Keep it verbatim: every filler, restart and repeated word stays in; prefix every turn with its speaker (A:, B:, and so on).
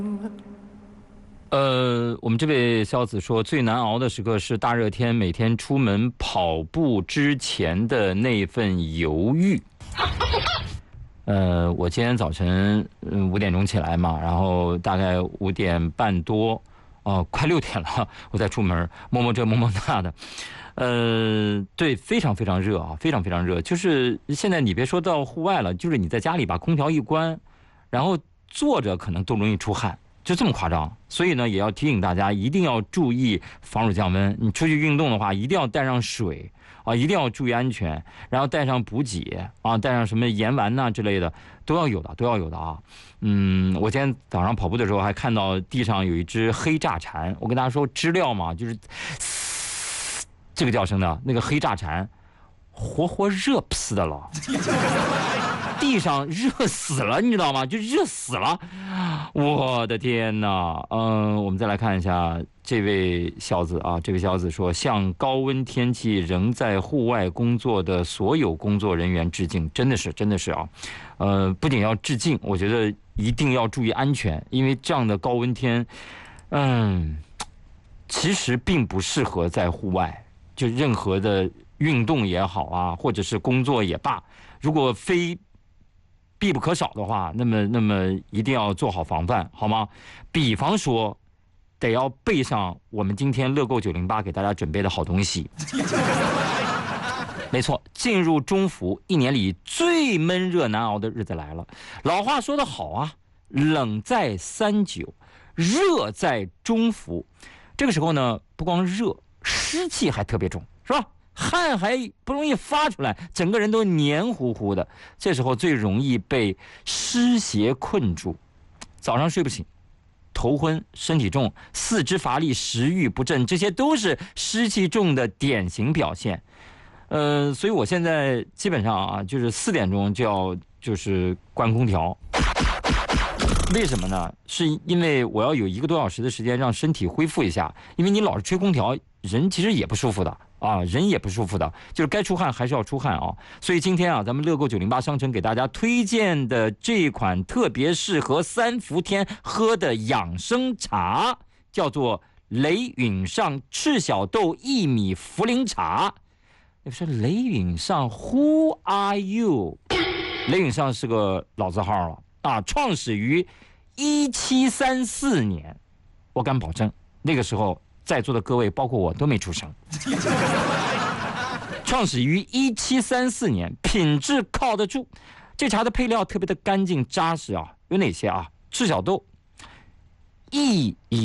A: 呃，我们这位肖子说，最难熬的时刻是大热天，每天出门跑步之前的那份犹豫。呃，我今天早晨嗯五点钟起来嘛，然后大概五点半多，哦、呃，快六点了，我再出门，摸摸这摸摸那的。呃，对，非常非常热啊，非常非常热。就是现在你别说到户外了，就是你在家里把空调一关，然后坐着可能都容易出汗。就这么夸张，所以呢，也要提醒大家一定要注意防暑降温。你出去运动的话，一定要带上水啊，一定要注意安全，然后带上补给啊，带上什么盐丸呐、之类的，都要有的，都要有的啊。嗯，我今天早上跑步的时候还看到地上有一只黑炸蝉，我跟大家说知了嘛，就是嘶这个叫声的那个黑炸蝉，活活热死的了。地上热死了，你知道吗？就热死了，我的天哪！嗯、呃，我们再来看一下这位小子啊，这位小子说，向高温天气仍在户外工作的所有工作人员致敬，真的是，真的是啊，呃，不仅要致敬，我觉得一定要注意安全，因为这样的高温天，嗯，其实并不适合在户外，就任何的运动也好啊，或者是工作也罢，如果非必不可少的话，那么那么一定要做好防范，好吗？比方说，得要备上我们今天乐购九零八给大家准备的好东西。没错，进入中伏，一年里最闷热难熬的日子来了。老话说得好啊，冷在三九，热在中伏。这个时候呢，不光热，湿气还特别重，是吧？汗还不容易发出来，整个人都黏糊糊的，这时候最容易被湿邪困住，早上睡不醒，头昏，身体重，四肢乏力，食欲不振，这些都是湿气重的典型表现。呃，所以我现在基本上啊，就是四点钟就要就是关空调。为什么呢？是因为我要有一个多小时的时间让身体恢复一下，因为你老是吹空调，人其实也不舒服的。啊，人也不舒服的，就是该出汗还是要出汗啊。所以今天啊，咱们乐购九零八商城给大家推荐的这款特别适合三伏天喝的养生茶，叫做雷允上赤小豆薏米茯苓茶。你说雷允上 Who are you？ 雷允上是个老字号了啊，创始于一七三四年，我敢保证那个时候在座的各位，包括我都没出生。创始于一七三四年，品质靠得住。这茶的配料特别的干净扎实啊，有哪些啊？赤小豆、薏